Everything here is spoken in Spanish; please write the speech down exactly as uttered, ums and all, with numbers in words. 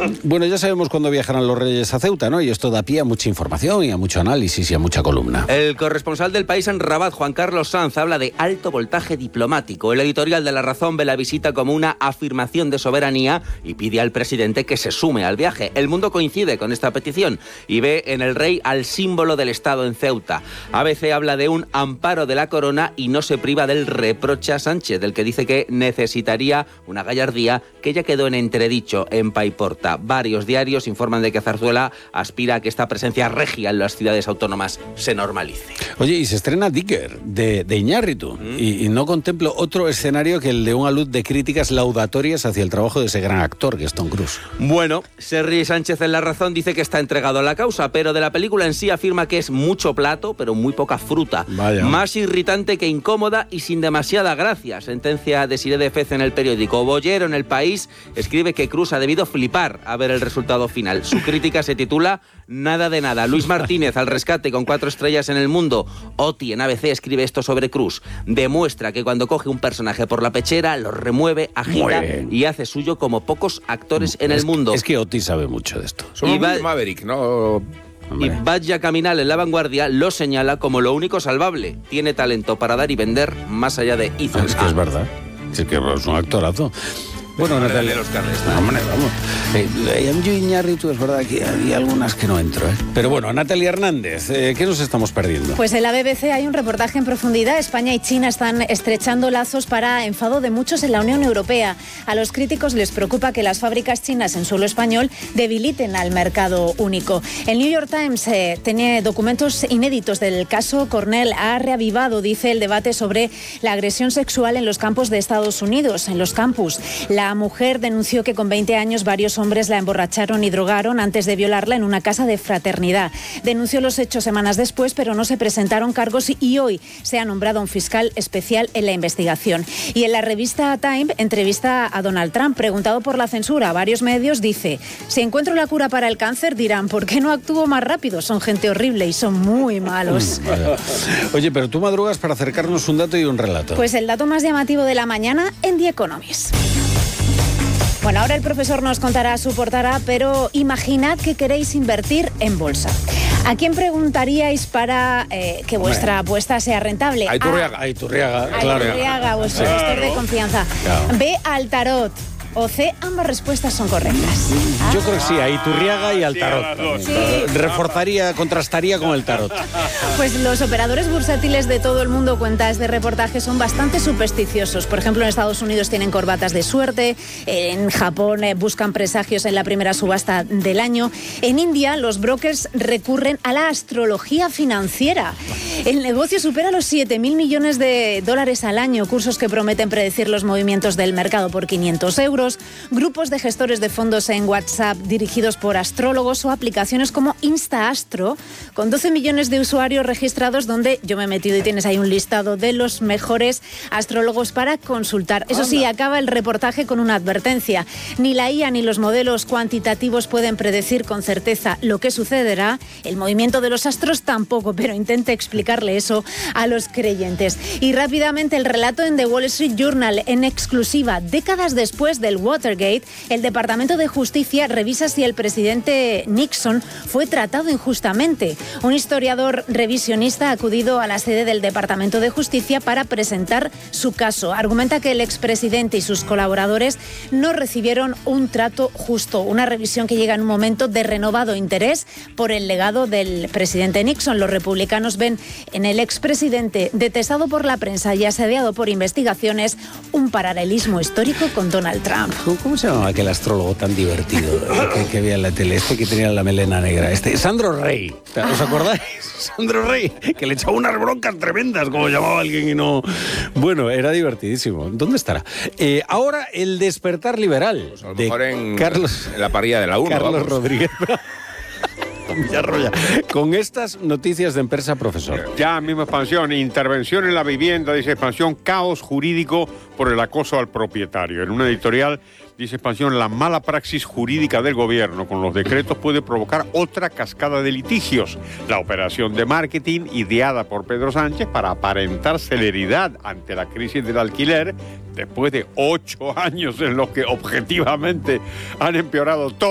Bueno, ya sabemos cuándo viajarán los reyes a Ceuta, ¿no? Y esto da pie a mucha información y a mucho análisis y a mucha columna. El corresponsal del País en Rabat, Juan Carlos Sanz, habla de alto voltaje diplomático. El editorial de La Razón ve la visita como una afirmación de soberanía y pide al presidente que se sume al viaje. El Mundo coincide con esta petición y ve en el rey al símbolo del Estado en Ceuta. A B C habla de un amparo de la corona y no se priva del reproche a Sánchez, del que dice que necesitaría una gallardía que ya quedó en entredicho en Paiporta. Varios diarios informan de que Zarzuela aspira a que esta presencia regia en las ciudades autónomas se normalice. Oye, y se estrena Dicker, de, de Iñárritu, mm. y, y no contemplo otro escenario que el de una luz de críticas laudatorias hacia el trabajo de ese gran actor que es Tom Cruise. Bueno, Serri Sánchez en La Razón dice que está entregado a la causa, pero de la película en sí afirma que es mucho plato, pero muy poca fruta. Vaya. Más irritante que incómoda y sin demasiada gracia. Sentencia de Siré de Fez en El Periódico. Bollero en El País escribe que Cruise ha debido flipar a ver el resultado final. Su crítica se titula Nada de nada. Luis Martínez al rescate con cuatro estrellas en El Mundo. Oti en A B C escribe esto sobre Cruise. Demuestra que cuando coge un personaje por la pechera, lo remueve, agita y hace suyo como pocos actores en es el mundo. Que, es que Oti sabe mucho de esto. Somos Y va- muy Maverick, ¿no? Y Batya Caminal en La Vanguardia lo señala como lo único salvable. Tiene talento para dar y vender más allá de Ethan. Es que es verdad. Es que es un actorazo. Bueno, Natalia. De los carnes, no, hombre, vamos. Eh, yo Iñárritu es verdad que hay algunas que no entro, ¿eh? Pero bueno, Natalia Hernández, eh, ¿qué nos estamos perdiendo? Pues en la B B C hay un reportaje en profundidad. España y China están estrechando lazos para enfado de muchos en la Unión Europea. A los críticos les preocupa que las fábricas chinas en suelo español debiliten al mercado único. El New York Times eh, tiene documentos inéditos del caso Cornell. Ha reavivado, dice, el debate sobre la agresión sexual en los campos de Estados Unidos, en los campus. La mujer denunció que con veinte años varios hombres la emborracharon y drogaron antes de violarla en una casa de fraternidad. Denunció los hechos semanas después, pero no se presentaron cargos y hoy se ha nombrado a un fiscal especial en la investigación. Y en la revista Time entrevista a Donald Trump, preguntado por la censura a varios medios, dice: si encuentro la cura para el cáncer dirán, ¿por qué no actúo más rápido? Son gente horrible y son muy malos. Vale. Oye, pero tú madrugas para acercarnos un dato y un relato. Pues el dato más llamativo de la mañana en The Economist. Bueno, ahora el profesor nos contará su portada, pero imaginad que queréis invertir en bolsa. ¿A quién preguntaríais para eh, que vuestra apuesta sea rentable? A Iturriaga. A Iturriaga, A claro. Iturriaga, vuestro Sí. gestor de confianza. Claro. B, al tarot. O C, ambas respuestas son correctas. Yo creo que sí, a Iturriaga y al tarot. Sí. Reforzaría, contrastaría con el tarot. Pues los operadores bursátiles de todo el mundo, cuenta este reportaje, son bastante supersticiosos. Por ejemplo, en Estados Unidos tienen corbatas de suerte, en Japón eh, buscan presagios en la primera subasta del año. En India, los brokers recurren a la astrología financiera. El negocio supera los siete mil millones de dólares al año, cursos que prometen predecir los movimientos del mercado por quinientos euros, grupos de gestores de fondos en WhatsApp dirigidos por astrólogos o aplicaciones como InstaAstro, con doce millones de usuarios registrados, donde yo me he metido y tienes ahí un listado de los mejores astrólogos para consultar. Eso sí, acaba el reportaje con una advertencia. Ni la I A ni los modelos cuantitativos pueden predecir con certeza lo que sucederá. El movimiento de los astros tampoco, pero intente explicarle eso a los creyentes. Y rápidamente el relato en The Wall Street Journal, en exclusiva. Décadas después del Watergate, el Departamento de Justicia revisa si el presidente Nixon fue tratado injustamente. Un historiador revisionista ha acudido a la sede del Departamento de Justicia para presentar su caso. Argumenta que el expresidente y sus colaboradores no recibieron un trato justo. Una revisión que llega en un momento de renovado interés por el legado del presidente Nixon. Los republicanos ven en el expresidente, detestado por la prensa y asediado por investigaciones, un paralelismo histórico con Donald Trump. ¿Cómo se llamaba aquel astrólogo tan divertido que, que había en la tele? Este que tenía la melena negra. Este, Sandro Rey. ¿Os acordáis? Sandro Rey, que le echaba unas broncas tremendas, como llamaba alguien y no... Bueno, era divertidísimo. ¿Dónde estará? Eh, ahora, el despertar liberal. Pues a lo de mejor en, Carlos, en la parrilla de la uno. Carlos vamos. Rodríguez. Villarroya. Con estas noticias de empresa, profesor. Ya mismo expansión, intervención en la vivienda, dice expansión, caos jurídico por el acoso al propietario. En una editorial dice expansión, la mala praxis jurídica del gobierno con los decretos puede provocar otra cascada de litigios. La operación de marketing ideada por Pedro Sánchez para aparentar celeridad ante la crisis del alquiler, después de ocho años en los que objetivamente han empeorado todo.